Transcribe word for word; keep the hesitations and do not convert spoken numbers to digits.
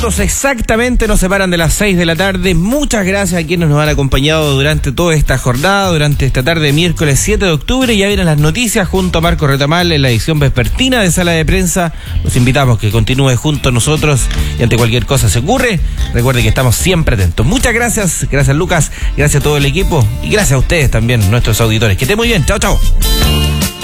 minutos exactamente nos separan de las seis de la tarde. Muchas gracias a quienes nos han acompañado durante toda esta jornada, durante esta tarde de miércoles siete de octubre. Ya vienen las noticias junto a Marco Retamal en la edición vespertina de Sala de Prensa. Los invitamos que continúe junto a nosotros y ante cualquier cosa se ocurre, recuerde que estamos siempre atentos. Muchas gracias, gracias Lucas, gracias a todo el equipo y gracias a ustedes también, nuestros auditores. Que estén muy bien, chao, chao.